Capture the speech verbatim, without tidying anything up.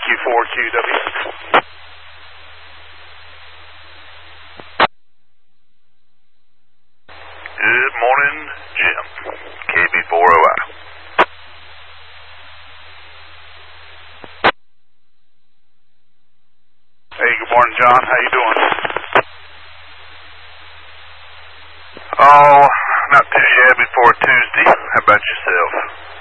Q four Q W. Good morning, Jim. K B four O I. Hey, good morning, John. How you doing? Oh, not too shabby for a Tuesday. How about yourself?